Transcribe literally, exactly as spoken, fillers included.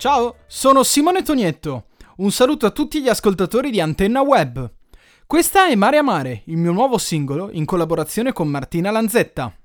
Ciao, sono Simone Tonietto. Un saluto a tutti gli ascoltatori di Antenna Web. Questa è Mare a Mare, il mio nuovo singolo in collaborazione con Martina Lanzetta.